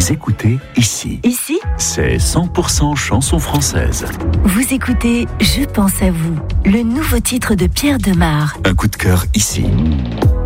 Vous écoutez Ici. Ici, C'est 100% chanson française. vous écoutez Je pense à vous, le nouveau titre de Pierre Demar. Un coup de cœur ici.